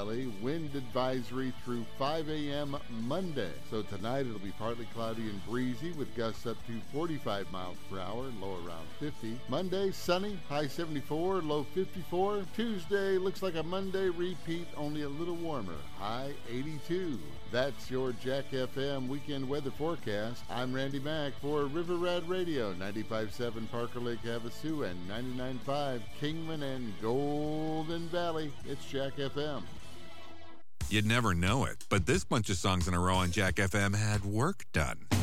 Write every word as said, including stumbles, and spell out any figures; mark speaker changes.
Speaker 1: Valley. Wind advisory through five a.m. Monday. So tonight it'll be partly cloudy and breezy with gusts up to forty-five miles per hour and low around fifty. Monday, sunny, high seventy-four, low fifty-four. Tuesday looks like a Monday repeat, only a little warmer, high eighty-two. That's your Jack F M weekend weather forecast. I'm Randy Mack for River Rat Radio, ninety-five point seven Parker Lake Havasu and ninety-nine point five Kingman and Golden Valley. It's Jack F M.
Speaker 2: You'd never know it, but this bunch of songs in a row on Jack F M had work done.